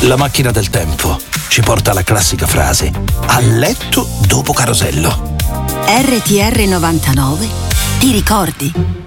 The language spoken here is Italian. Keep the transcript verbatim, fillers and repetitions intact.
La macchina del tempo ci porta alla classica frase: a letto dopo carosello. R T R novantanove ti ricordi?